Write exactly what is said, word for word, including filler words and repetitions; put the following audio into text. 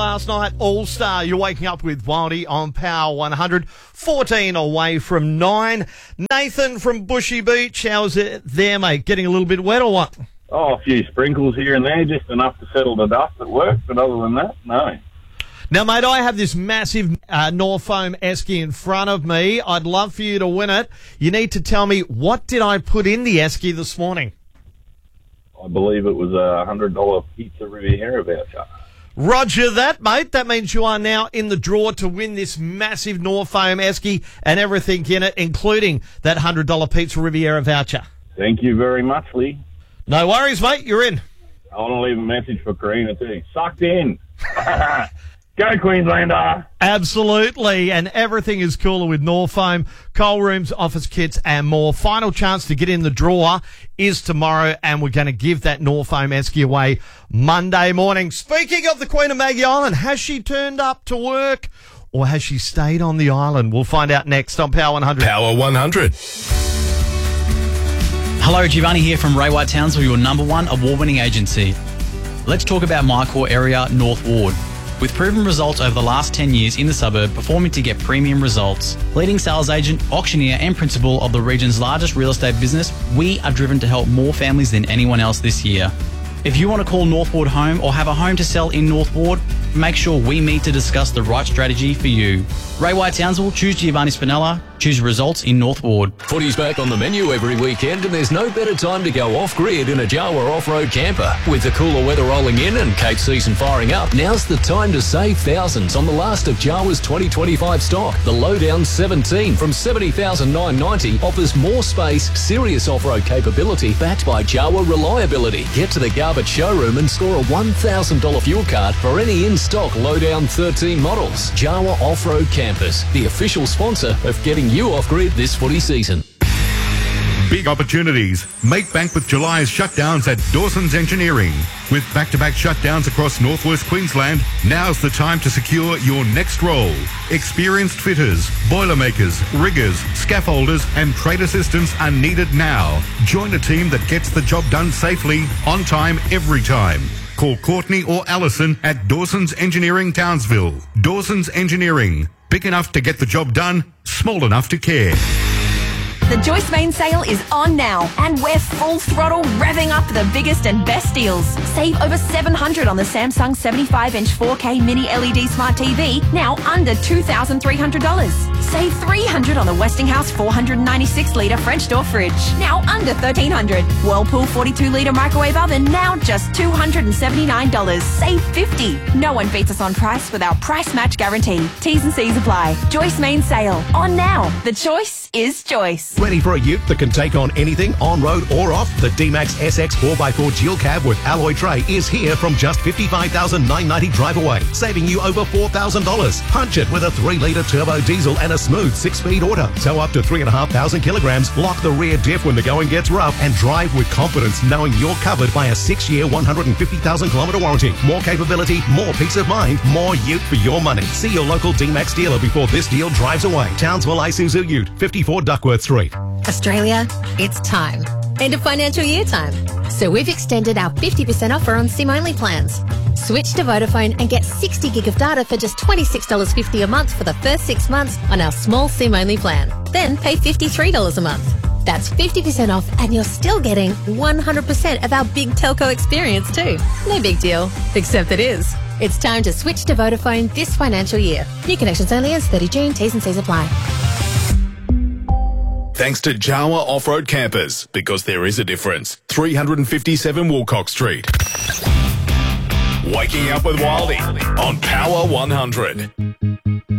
Last night, All-Star, you're waking up with Wildy on Power one hundred, fourteen away from nine. Nathan from Bushy Beach, how's it there, mate? Getting a little bit wet or what? Oh, a few sprinkles here and there, just enough to settle the dust at work, but other than that, no. Now, mate, I have this massive uh, Norfoam esky in front of me. I'd love for you to win it. You need to tell me, what did I put in the esky this morning? I believe it was a one hundred dollars Pizza Riviera voucher. Roger that, mate. That means you are now in the draw to win this massive Norfoam esky and everything in it, including that one hundred dollars Pizza Riviera voucher. Thank you very much, Lee. No worries, mate. You're in. I want to leave a message for Karina too. Sucked in. Go Queenslander. Absolutely. And everything is cooler with Norfoam, cold rooms, office kits and more. Final chance to get in the draw is tomorrow, and we're going to give that Norfoam esky away Monday morning. Speaking of the Queen of Maggie Island, has she turned up to work or has she stayed on the island? We'll find out next on Power one hundred. Power one hundred. Hello, Giovanni here from Ray White Townsville, your number one award-winning agency. Let's talk about my core area, North Ward. With proven results over the last ten years in the suburb, performing to get premium results. Leading sales agent, auctioneer and principal of the region's largest real estate business, we are driven to help more families than anyone else this year. If you want to call North Ward home or have a home to sell in North Ward, make sure we meet to discuss the right strategy for you. Ray White Townsville, choose Giovanni Spinella, choose results in North Ward. Footy's back on the menu every weekend, and there's no better time to go off-grid in a Jawa off-road camper. With the cooler weather rolling in and Cape season firing up, now's the time to save thousands on the last of Jawa's twenty twenty-five stock. The Lowdown seventeen from seventy thousand nine hundred ninety dollars offers more space, serious off-road capability, backed by Jawa reliability. Get to the Garbutt showroom and score a one thousand dollars fuel card for any in-stock Lowdown thirteen models. Jawa Off-Road Campers, the official sponsor of getting you off-grid this footy season. Big opportunities. Make bank with July's shutdowns at Dawson's Engineering. With back-to-back shutdowns across northwest Queensland, now's the time to secure your next role. Experienced fitters, boilermakers, riggers, scaffolders and trade assistants are needed now. Join a team that gets the job done safely, on time, every time. Call Courtney or Allison at Dawson's Engineering Townsville. Dawson's Engineering. Big enough to get the job done, small enough to care. The Joyce Main sale is on now, and we're full throttle revving up the biggest and best deals. Save over seven hundred dollars on the Samsung seventy-five inch four K Mini L E D Smart T V, now under two thousand three hundred dollars. Save three hundred dollars on the Westinghouse four hundred ninety-six litre French door fridge, now under thirteen hundred dollars. Whirlpool forty-two litre microwave oven, now just two hundred seventy-nine dollars. Save fifty dollars. No one beats us on price with our price match guarantee. T's and C's apply. Joyce Main sale, on now. The choice is Joyce. Ready for a ute that can take on anything, on-road or off? The D-Max S X four by four dual cab with alloy tray is here from just fifty-five thousand nine hundred ninety dollars drive away, saving you over four thousand dollars. Punch it with a three litre turbo diesel and a smooth six-speed auto. Tow up to three thousand five hundred kilograms, lock the rear diff when the going gets rough, and drive with confidence knowing you're covered by a six-year, one hundred fifty thousand kilometre warranty. More capability, more peace of mind, more ute for your money. See your local D-Max dealer before this deal drives away. Townsville Isuzu Ute, fifty-four Duckworth Street. Australia, it's time. End of financial year time. So we've extended our fifty percent offer on SIM-only plans. Switch to Vodafone and get sixty gig of data for just twenty-six dollars fifty a month for the first six months on our small SIM-only plan. Then pay fifty-three dollars a month. That's fifty percent off, and you're still getting one hundred percent of our big telco experience too. No big deal, except it is. It's time to switch to Vodafone this financial year. New connections only as thirty June. T's and C's apply. Thanks to Jawa Off-Road Campers, because there is a difference. three fifty-seven Woolcock Street. Waking up with Wildy on Power one hundred.